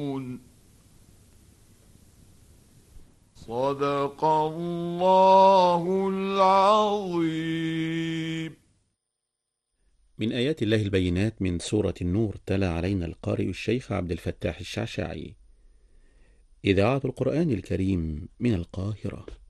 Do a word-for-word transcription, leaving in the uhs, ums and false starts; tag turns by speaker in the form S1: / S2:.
S1: صدق الله العظيم.
S2: من آيات الله البينات من سورة النور، تلا علينا القارئ الشيخ عبد الفتاح الشعشاعي. إذاعة القرآن الكريم من القاهرة.